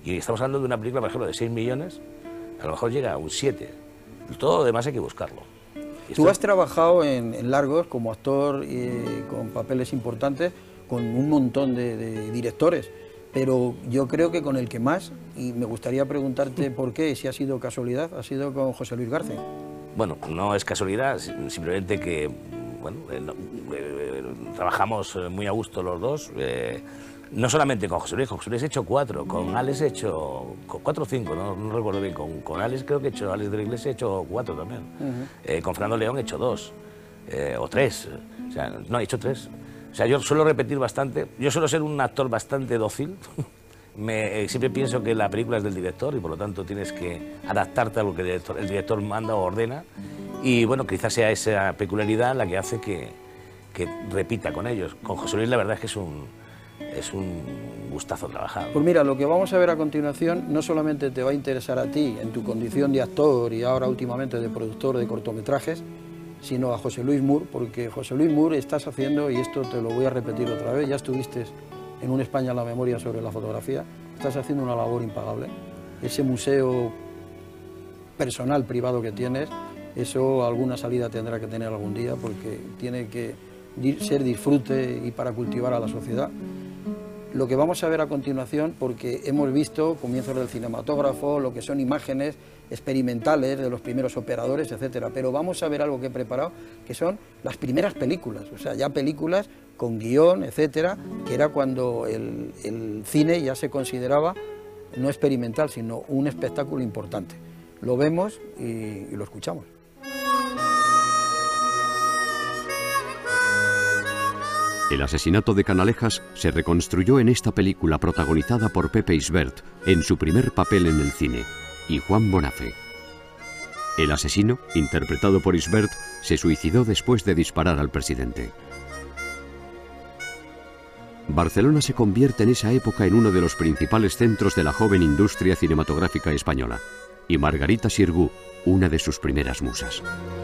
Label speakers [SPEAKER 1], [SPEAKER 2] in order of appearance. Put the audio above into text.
[SPEAKER 1] Y estamos hablando de una película, por ejemplo, de 6 millones, a lo mejor llega a un 7. Todo lo demás hay que buscarlo.
[SPEAKER 2] Tú has trabajado en largos como actor, con papeles importantes, con un montón de directores, pero yo creo que con el que más, y me gustaría preguntarte por qué, si ha sido casualidad, ha sido con José Luis García.
[SPEAKER 1] Bueno, no es casualidad, simplemente que bueno, trabajamos muy a gusto los dos. No solamente con José Luis he hecho 4, con Alex he hecho 4 o 5, no recuerdo bien, con Alex creo que he hecho, Alex de la Iglesia he hecho 4 también, con Fernando León he hecho 2, o 3, o sea, no, he hecho 3, o sea, yo suelo repetir bastante, yo suelo ser un actor bastante dócil, siempre pienso que la película es del director y por lo tanto tienes que adaptarte a lo que el director manda o ordena, y bueno, quizás sea esa peculiaridad la que hace que repita con ellos. Con José Luis la verdad es que es un gustazo trabajar.
[SPEAKER 2] Pues mira, lo que vamos a ver a continuación no solamente te va a interesar a ti en tu condición de actor y ahora últimamente de productor de cortometrajes, sino a José Luis Mur, porque José Luis Mur estás haciendo, y esto te lo voy a repetir otra vez, ya estuviste en un España en la memoria sobre la fotografía, estás haciendo una labor impagable. Ese museo personal, privado que tienes, eso alguna salida tendrá que tener algún día, porque tiene que ser disfrute y para cultivar a la sociedad. Lo que vamos a ver a continuación, porque hemos visto comienzos del cinematógrafo, lo que son imágenes experimentales de los primeros operadores, etcétera, pero vamos a ver algo que he preparado, que son las primeras películas, o sea, ya películas con guión, etcétera, que era cuando el cine ya se consideraba no experimental, sino un espectáculo importante. Lo vemos y lo escuchamos.
[SPEAKER 3] El asesinato de Canalejas se reconstruyó en esta película protagonizada por Pepe Isbert, en su primer papel en el cine, y Juan Bonafe. El asesino, interpretado por Isbert, se suicidó después de disparar al presidente. Barcelona se convierte en esa época en uno de los principales centros de la joven industria cinematográfica española, y Margarita Xirgu, una de sus primeras musas.